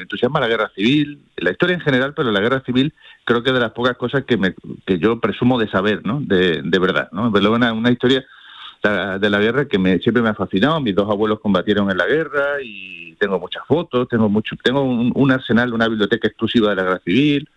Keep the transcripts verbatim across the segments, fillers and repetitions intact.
entusiasma la guerra civil, la historia en general, pero la guerra civil creo que es de las pocas cosas que me que yo presumo de saber, ¿no? De, de verdad, ¿no? Pero una, una historia de la guerra que me, siempre me ha fascinado. Mis dos abuelos combatieron en la guerra y tengo muchas fotos, tengo mucho, tengo un, un arsenal, una biblioteca exclusiva de la guerra civil.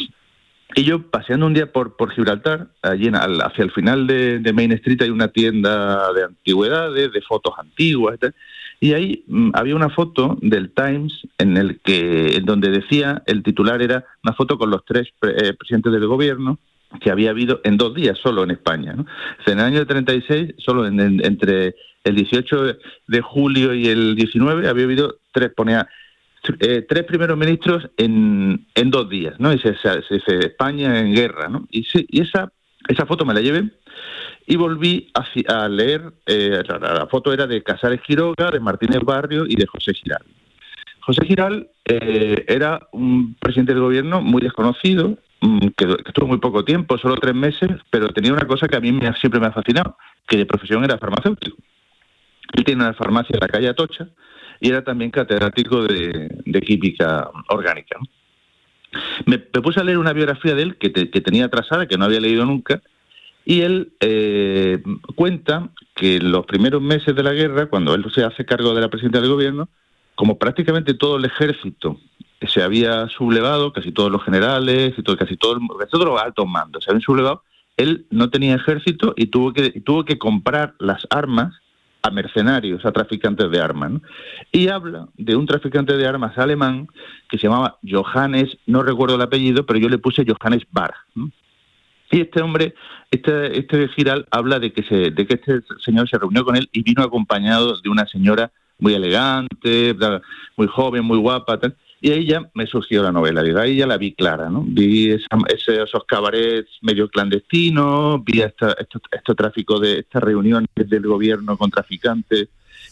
Y yo, paseando un día por, por Gibraltar, allí en, al, hacia el final de, de Main Street hay una tienda de antigüedades, de fotos antiguas y tal, y ahí mmm, había una foto del Times en el que en donde decía, el titular era una foto con los tres pre, eh, presidentes del gobierno que había habido en dos días solo en España, ¿no? En el año treinta y seis, solo en, en, entre el dieciocho de julio y el diecinueve, había habido tres, ponía... Eh, tres primeros ministros en, en dos días, ¿no? Y se, se, se, España en guerra, ¿no? Y, se, y esa esa foto me la llevé y volví a, a leer, eh, la, la foto era de Casares Quiroga, de Martínez Barrio y de José Giral. José Giral eh, era un presidente del gobierno muy desconocido, que, que estuvo muy poco tiempo, solo tres meses, pero tenía una cosa que a mí me, siempre me ha fascinado, que de profesión era farmacéutico. Él tiene una farmacia en la calle Atocha, y era también catedrático de, de química orgánica, ¿no? Me, me puse a leer una biografía de él que, te, que tenía atrasada, que no había leído nunca, y él eh, cuenta que en los primeros meses de la guerra, cuando él se hace cargo de la presidencia del gobierno, como prácticamente todo el ejército se había sublevado, casi todos los generales, y todo, casi, todo, casi todos los altos mandos se habían sublevado, él no tenía ejército y tuvo que, y tuvo que comprar las armas a mercenarios, a traficantes de armas, ¿no? Y habla de un traficante de armas alemán que se llamaba Johannes, no recuerdo el apellido, pero yo le puse Johannes Barg, ¿no? Y este hombre, este, este Giral, habla de que, se, de que este señor se reunió con él y vino acompañado de una señora muy elegante, muy joven, muy guapa, tal. Y ahí ya me surgió la novela, digo, ahí ya la vi clara, ¿no? Vi esa, ese, esos cabarets medio clandestinos, vi esta, estos esto tráfico de estas reuniones del gobierno con traficantes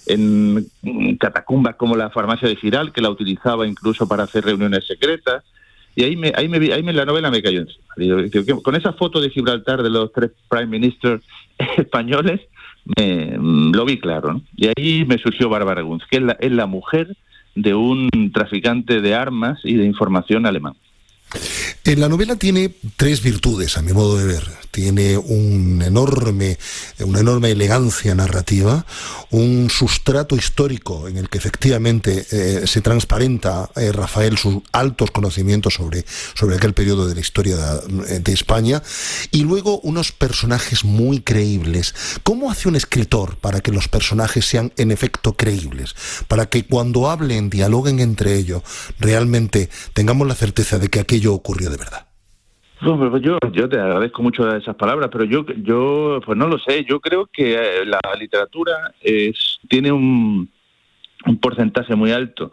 en catacumbas como la farmacia de Giral, que la utilizaba incluso para hacer reuniones secretas, y ahí me, ahí me, ahí me la novela me cayó encima. Digo, digo, con esa foto de Gibraltar de los tres prime ministers españoles, me, lo vi claro, ¿no? Y ahí me surgió Bárbara Gunz, que es la, es la mujer de un traficante de armas y de información alemán. En la novela tiene tres virtudes, a mi modo de ver. Tiene un enorme, una enorme elegancia narrativa, un sustrato histórico en el que efectivamente eh, se transparenta eh, Rafael sus altos conocimientos sobre, sobre aquel periodo de la historia de, de España, y luego unos personajes muy creíbles. ¿Cómo hace un escritor para que los personajes sean en efecto creíbles? Para que cuando hablen, dialoguen entre ellos, realmente tengamos la certeza de que aquello ocurrió de verdad. Pues yo, yo te agradezco mucho esas palabras, pero yo, yo, pues no lo sé. Yo creo que la literatura es, tiene un, un porcentaje muy alto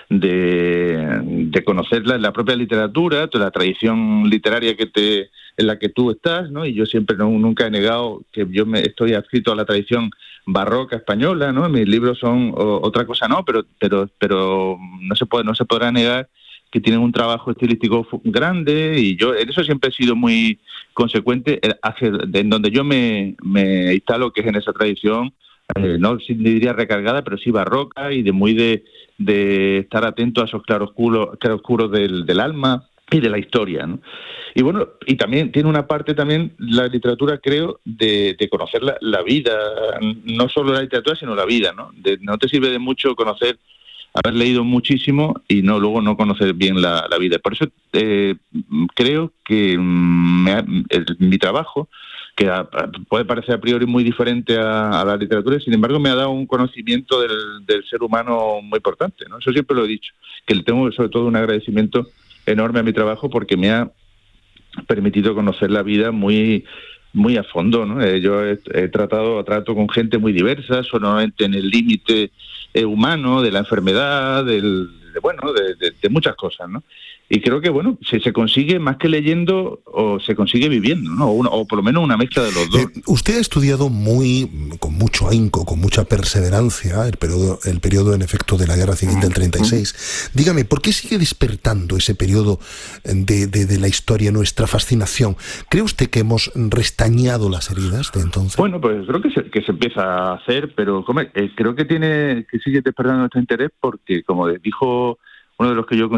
de, de conocer la, la propia literatura, la tradición literaria que te, en la que tú estás, ¿no? Y yo siempre no, nunca he negado que yo me estoy adscrito a la tradición barroca española, ¿no? Mis libros son o, otra cosa, no, pero, pero, pero no se puede, no se podrá negar que tienen un trabajo estilístico grande, y yo en eso siempre he sido muy consecuente, en donde yo me, me instalo, que es en esa tradición, eh, no diría recargada, pero sí barroca, y de muy de, de estar atento a esos claroscuros, claroscuros del, del alma y de la historia, ¿no? Y bueno, y también tiene una parte también, la literatura, creo, de, de conocer la, la vida, no solo la literatura, sino la vida, ¿no? De, no te sirve de mucho conocer, haber leído muchísimo y no luego no conocer bien la, la vida. Por eso eh, creo que me ha, el, mi trabajo, que a, puede parecer a priori muy diferente a, a la literatura, sin embargo me ha dado un conocimiento del, del ser humano muy importante, ¿no? Eso siempre lo he dicho, que le tengo sobre todo un agradecimiento enorme a mi trabajo, porque me ha permitido conocer la vida muy muy a fondo, ¿no? Eh, yo he, he tratado trato con gente muy diversa, solamente en el límite eh, humano de la enfermedad, del, de, bueno, de, de, de muchas cosas, ¿no? Y creo que, bueno, se, se consigue más que leyendo, o se consigue viviendo, ¿no? O, una, o por lo menos una mezcla de los dos. Eh, usted ha estudiado muy, con mucho ahínco, con mucha perseverancia, el periodo, el periodo en efecto de la Guerra Civil del treinta y seis. Dígame, ¿por qué sigue despertando ese periodo de, de, de la historia nuestra fascinación? ¿Cree usted que hemos restañado las heridas de entonces? Bueno, pues creo que se, que se empieza a hacer, pero como, eh, creo que tiene que sigue despertando nuestro interés, porque, como dijo uno de los que yo